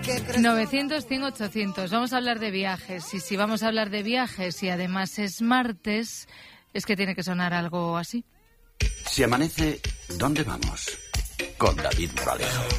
900, 100, 800. Vamos a hablar de viajes. Y si vamos a hablar de viajes y además es martes, es que tiene que sonar algo así. Si amanece, ¿dónde vamos? Con David Moralejo.